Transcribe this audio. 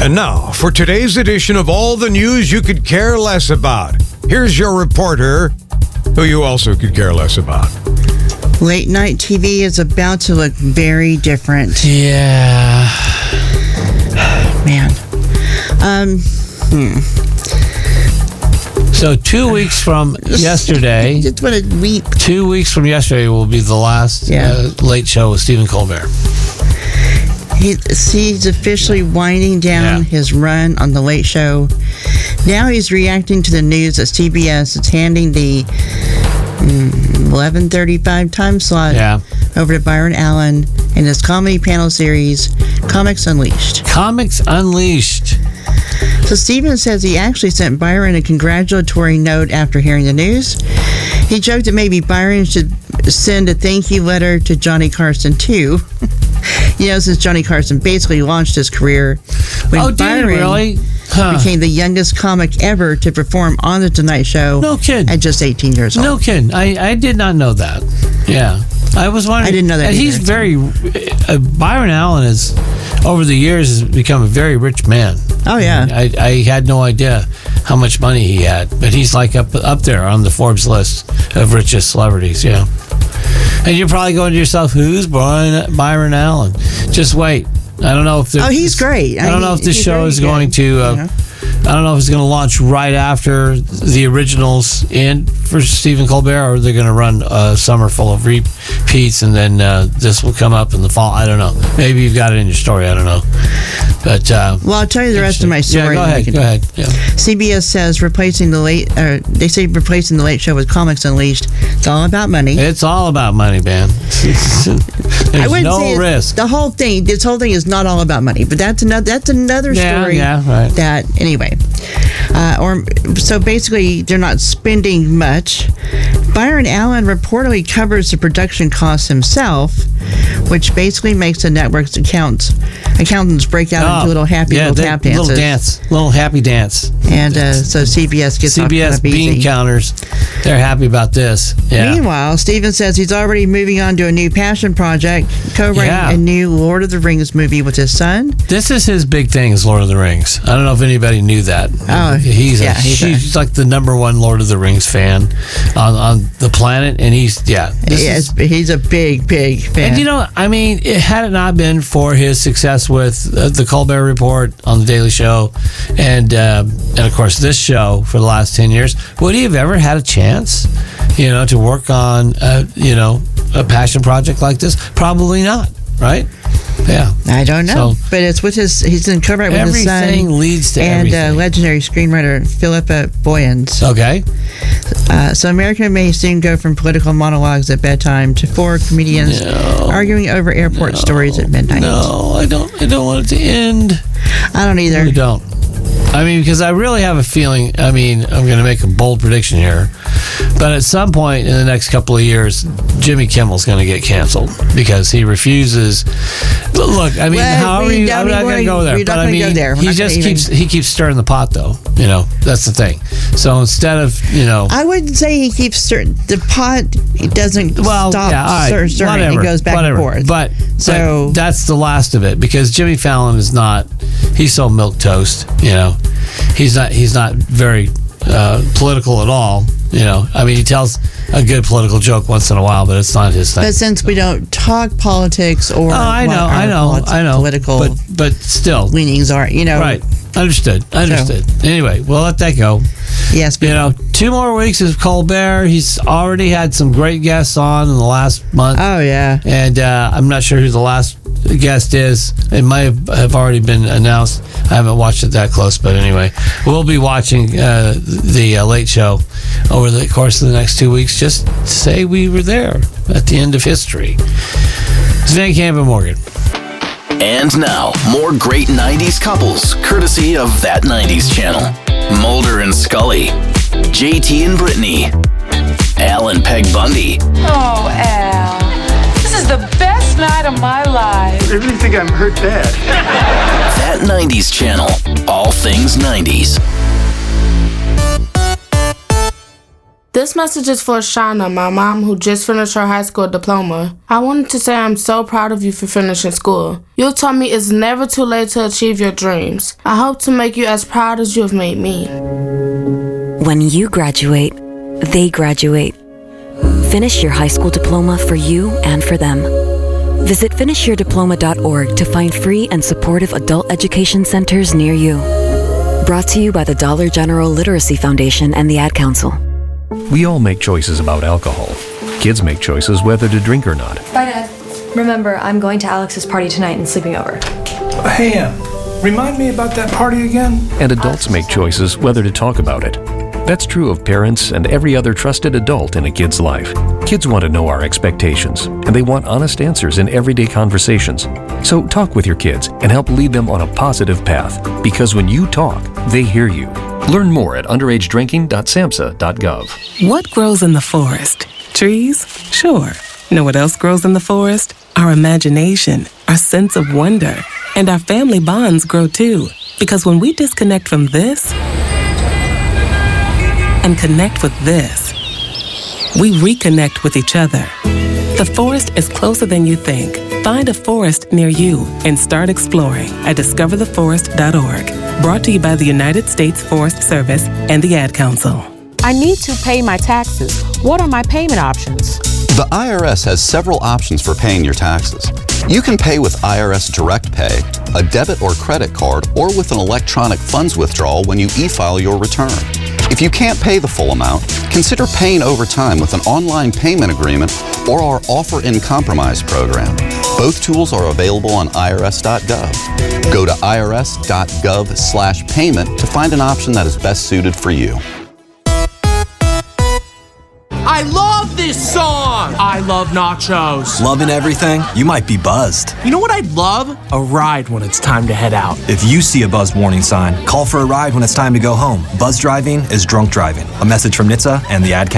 And now, for today's edition of all the news you could care less about, here's your reporter, who you also could care less about. Late night TV is about to look very different. Yeah. Man. So 2 weeks from yesterday, I just want to weep. 2 weeks from yesterday will be the last Late Show with Stephen Colbert. He's officially winding down his run on The Late Show. Now he's reacting to the news that CBS is handing the 11:35 time slot over to Byron Allen in his comedy panel series, Comics Unleashed. Comics Unleashed. So Stephen says he actually sent Byron a congratulatory note after hearing the news. He joked that maybe Byron should send a thank you letter to Johnny Carson too. Since Johnny Carson basically launched his career when Byron became the youngest comic ever to perform on The Tonight Show. No kidding. At just 18 years old. No kidding. I did not know that. Yeah. I was wondering. I didn't know that either. He's very... Byron Allen has, over the years, has become a very rich man. Oh, yeah. I had no idea how much money he had, but he's like up there on the Forbes list of richest celebrities, And you're probably going to yourself, who's Byron Allen? Just wait. I don't know if he's great. I don't know if this show is going to. I don't know if it's going to launch right after the originals end for Stephen Colbert, or they're going to run a summer full of repeats, and then this will come up in the fall. I don't know. Maybe you've got it in your story. I don't know. But well, I'll tell you the rest of my story. Yeah, go ahead. Yeah. CBS says replacing the Late Show with Comics Unleashed. It's all about money. It's all about money, man. I wouldn't say risk. This whole thing is not all about money, but that's another story. Yeah, right. That anyway. So basically, they're not spending much. Byron Allen reportedly covers the production costs himself, which basically makes the network's accountants break out into little tap dances. Little happy dance. And so CBS gets CBS bean counters. They're happy about this. Yeah. Meanwhile, Stephen says he's already moving on to a new passion project, co-writing a new Lord of the Rings movie with his son. This is his big thing, is Lord of the Rings. I don't know if anybody knew that. Oh, he's like the number one Lord of the Rings fan on the planet, and he's a big fan. And had it not been for his success with the Colbert Report on the Daily Show, and of course this show for the last 10 years, would he have ever had a chance, to work on a passion project like this? Probably not, right? Yeah, I don't know, but it's with he's in co-write with his son. Everything leads to everything. And legendary screenwriter Philippa Boyens. Okay. So America may soon go from political monologues at bedtime to four comedians arguing over airport stories at midnight. No, I don't want it to end. I don't either. I don't. Because I really have a feeling, I'm going to make a bold prediction here, but at some point in the next couple of years, Jimmy Kimmel's going to get canceled because he refuses. Look, I'm not going to go there, but he keeps stirring the pot, though. That's the thing. So instead of, I wouldn't say he keeps stirring the pot. It doesn't stop stirring. It goes back and forth. But that's the last of it, because Jimmy Fallon is not. He's so milquetoast. He's not very political at all. He tells a good political joke once in a while, but it's not his thing. But since we don't talk politics or I know political but still leanings are, right. Understood. Anyway, we'll let that go. Yes. 2 more weeks of Colbert. He's already had some great guests on in the last month. Oh, yeah. And I'm not sure who the last guest is. It might have already been announced. I haven't watched it that close, but anyway, we'll be watching the Late Show over the course of the next 2 weeks. Just to say we were there at the end of history. It's Van Camp and Morgan. And now, more great 90s couples, courtesy of That 90s Channel. Mulder and Scully, JT and Brittany, Al and Peg Bundy. Oh, Al, this is the best night of my life. I really think I'm hurt bad. That 90s Channel, all things 90s. This message is for Shauna, my mom, who just finished her high school diploma. I wanted to say I'm so proud of you for finishing school. You told me it's never too late to achieve your dreams. I hope to make you as proud as you have made me. When you graduate, they graduate. Finish your high school diploma for you and for them. Visit finishyourdiploma.org to find free and supportive adult education centers near you. Brought to you by the Dollar General Literacy Foundation and the Ad Council. We all make choices about alcohol. Kids make choices whether to drink or not. Bye, Dad. Remember, I'm going to Alex's party tonight and sleeping over. Hey, remind me about that party again? And adults make choices whether to talk about it. That's true of parents and every other trusted adult in a kid's life. Kids want to know our expectations, and they want honest answers in everyday conversations. So talk with your kids and help lead them on a positive path, because when you talk, they hear you. Learn more at underagedrinking.samhsa.gov. What grows in the forest? Trees? Sure. Know what else grows in the forest? Our imagination, our sense of wonder, and our family bonds grow too. Because when we disconnect from this and connect with this, we reconnect with each other. The forest is closer than you think. Find a forest near you and start exploring at discovertheforest.org. Brought to you by the United States Forest Service and the Ad Council. I need to pay my taxes. What are my payment options? The IRS has several options for paying your taxes. You can pay with IRS Direct Pay, a debit or credit card, or with an electronic funds withdrawal when you e-file your return. If you can't pay the full amount, consider paying over time with an online payment agreement or our Offer in Compromise program. Both tools are available on irs.gov. Go to irs.gov/payment to find an option that is best suited for you. I love this song! I love nachos. Loving everything? You might be buzzed. You know what I'd love? A ride when it's time to head out. If you see a buzzed warning sign, call for a ride when it's time to go home. Buzz driving is drunk driving. A message from NHTSA and the Ad Council.